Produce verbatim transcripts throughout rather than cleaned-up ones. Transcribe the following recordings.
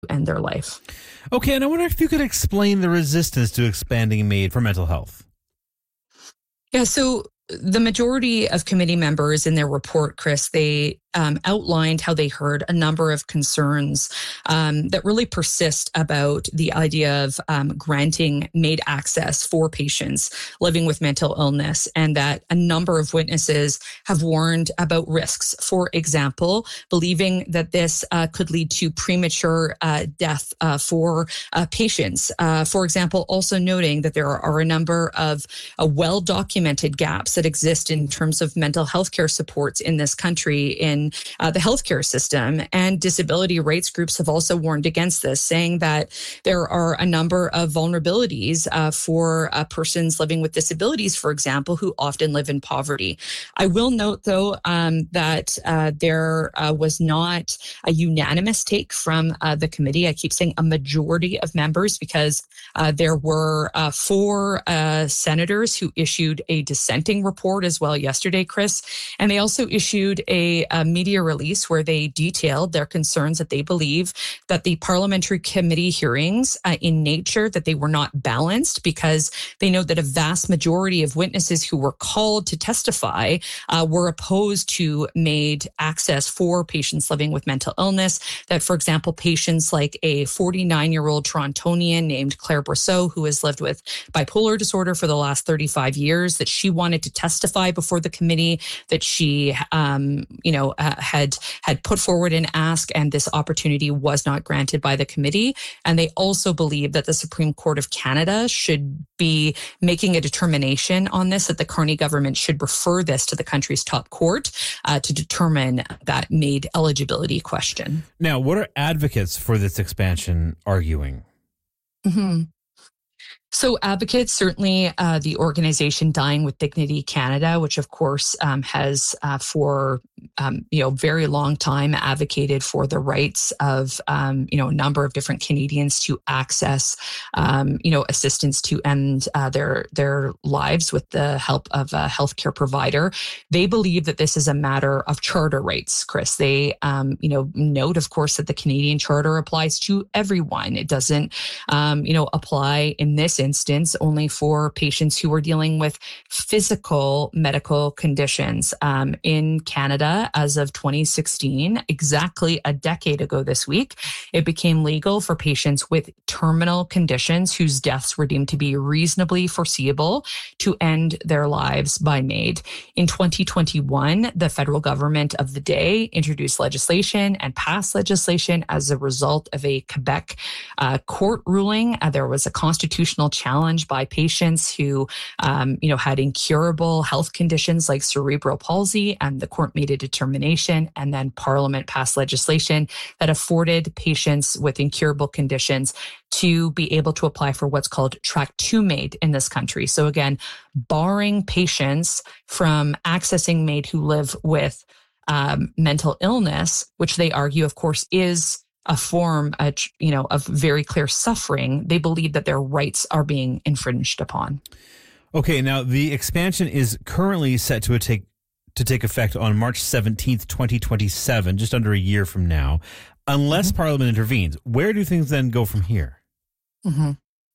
end their life. Okay, and I wonder if you could explain the resistance to expanding MAID for mental health. Yeah, so the majority of committee members in their report, Chris, they um, outlined how they heard a number of concerns um, that really persist about the idea of um, granting MAID access for patients living with mental illness, and that a number of witnesses have warned about risks. For example, believing that this uh, could lead to premature uh, death uh, for uh, patients. Uh, for example, also noting that there are, are a number of uh, well-documented gaps that exist in terms of mental health care supports in this country in uh, the healthcare system. And disability rights groups have also warned against this, saying that there are a number of vulnerabilities uh, for uh, persons living with disabilities, for example, who often live in poverty. I will note, though, um, that uh, there uh, was not a unanimous take from uh, the committee. I keep saying a majority of members because uh, there were uh, four uh, senators who issued a dissenting report as well yesterday, Chris. And they also issued a, a media release where they detailed their concerns that they believe that the parliamentary committee hearings uh, in nature, that they were not balanced, because they know that a vast majority of witnesses who were called to testify uh, were opposed to MAID access for patients living with mental illness. That, for example, patients like a forty-nine-year-old Torontonian named Claire Brosseau, who has lived with bipolar disorder for the last thirty-five years, that she wanted to testify before the committee, that she, um, you know, uh, had had put forward an ask, and this opportunity was not granted by the committee. And they also believe that the Supreme Court of Canada should be making a determination on this, that the Carney government should refer this to the country's top court uh, to determine that MAID eligibility question. Now, what are advocates for this expansion arguing? Mm-hmm. So advocates, certainly uh, the organization Dying with Dignity Canada, which of course um, has uh, for um, you know very long time advocated for the rights of um, you know a number of different Canadians to access um, you know assistance to end uh, their their lives with the help of a healthcare provider. They believe that this is a matter of charter rights, Chris. They um, you know note, of course, that the Canadian Charter applies to everyone. It doesn't um, you know apply in this instance only for patients who are dealing with physical medical conditions. Um, in Canada, as of twenty sixteen, exactly a decade ago this week, it became legal for patients with terminal conditions whose deaths were deemed to be reasonably foreseeable to end their lives by MAID. In twenty twenty-one, the federal government of the day introduced legislation and passed legislation as a result of a Quebec uh, court ruling. Uh, there was a constitutional challenge by patients who, um, you know, had incurable health conditions like cerebral palsy, and the court made a determination, and then Parliament passed legislation that afforded patients with incurable conditions to be able to apply for what's called Track two MAID in this country. So again, barring patients from accessing MAID who live with um, mental illness, which they argue, of course, is a form, uh, you know, of very clear suffering. They believe that their rights are being infringed upon. Okay, now the expansion is currently set to take to take effect on March seventeenth, twenty twenty-seven, just under a year from now, unless mm-hmm. Parliament intervenes. Where do things then go from here? Mm-hmm.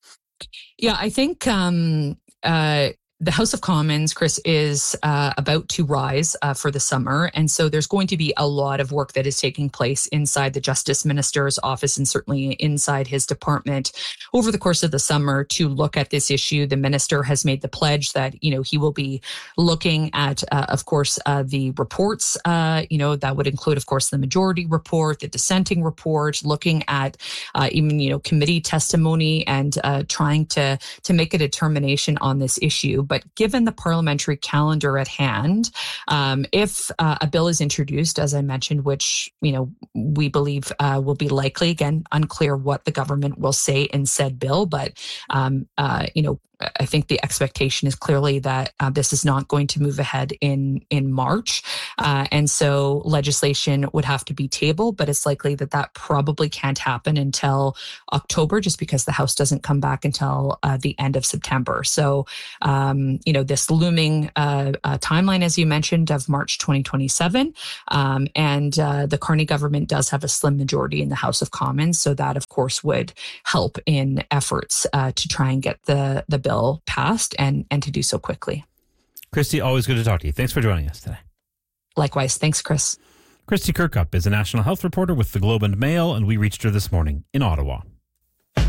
Yeah, I think um, uh, the House of Commons, Chris, is uh, about to rise uh, for the summer. And so there's going to be a lot of work that is taking place inside the Justice Minister's office and certainly inside his department over the course of the summer to look at this issue. The minister has made the pledge that, you know, he will be looking at, uh, of course, uh, the reports, uh, you know, that would include, of course, the majority report, the dissenting report, looking at uh, even, you know, committee testimony and uh, trying to, to make a determination on this issue. But given the parliamentary calendar at hand, um, if uh, a bill is introduced, as I mentioned, which, you know, we believe uh, will be likely, again, unclear what the government will say in said bill, but, um, uh, you know, I think the expectation is clearly that uh, this is not going to move ahead in in March, uh, and so legislation would have to be tabled. But it's likely that that probably can't happen until October, just because the House doesn't come back until uh, the end of September. So, um, you know, this looming uh, uh, timeline, as you mentioned, of March twenty twenty-seven, um, and uh, the Carney government does have a slim majority in the House of Commons, so that, of course, would help in efforts uh, to try and get the the bill passed and, and to do so quickly. Kristie, always good to talk to you. Thanks for joining us today. Likewise. Thanks, Chris. Kristie Kirkup is a national health reporter with the Globe and Mail, and we reached her this morning in Ottawa.